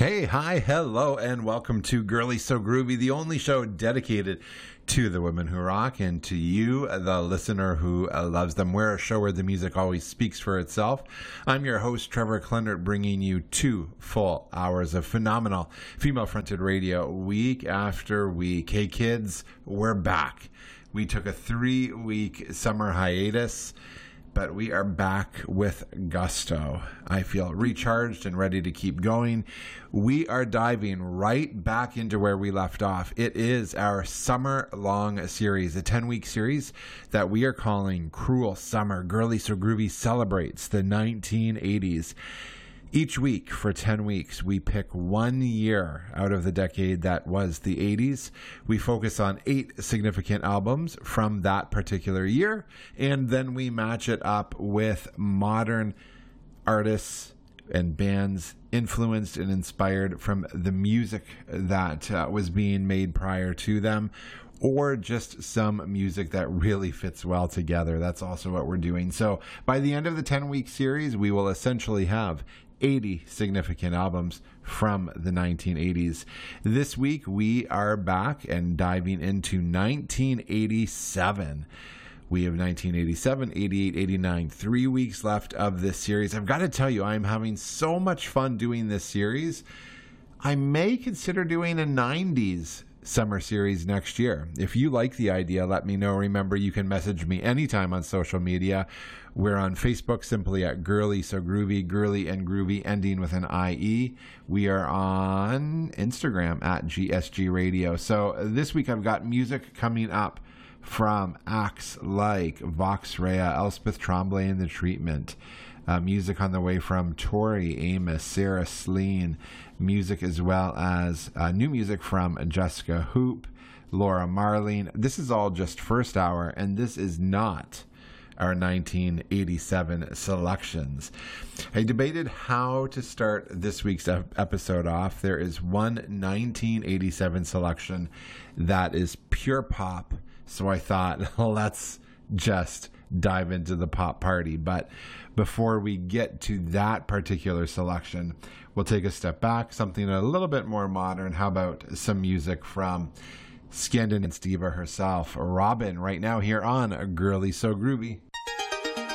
Hey, hi, hello, and welcome to Girly So Groovy, the only show dedicated to the women who rock and to you, the listener who loves them. We're a show where the music always speaks for itself. I'm your host, Trevor Clendert, bringing you 2 full hours of phenomenal female-fronted radio week after week. Hey, kids, we're back. We took a 3-week summer hiatus, but we are back with gusto. I feel recharged and ready to keep going. We are diving right back into where we left off. It is our summer-long series, a 10-week series that we are calling Cruel Summer. Girly So Groovy celebrates the 1980s. Each week for 10 weeks, we pick 1 year out of the decade that was the 80s. We focus on 8 significant albums from that particular year, and then we match it up with modern artists and bands influenced and inspired from the music that was being made prior to them, or just some music that really fits well together. That's also what we're doing. So by the end of the 10-week series, we will essentially have 80 significant albums from the 1980s. This week, we are back and diving into 1987. We have 1987, 88, 89, 3 weeks left of this series. I've got to tell you, I'm having so much fun doing this series. I may consider doing a 90s summer series next year. If you like the idea, let me know. Remember, you can message me anytime on social media. We're on Facebook simply at Girly So Groovy, Girly and Groovy ending with an IE. We are on Instagram at GSG Radio. So this week I've got music coming up from acts like Vox Rea, Elspeth Tremblay and the Treatment. Music on the way from Tori Amos, Sarah Slean. Music as well as new music from Jessica Hoop, Laura Marling. This is all just first hour, and this is not our 1987 selections. I debated how to start this week's episode off. There is one 1987 selection that is pure pop, so I thought, let's just dive into the pop party. But before we get to that particular selection, we'll take a step back, something a little bit more modern. How about some music from Scandinavian Stiva herself, Robin, right now here on Girly So Groovy.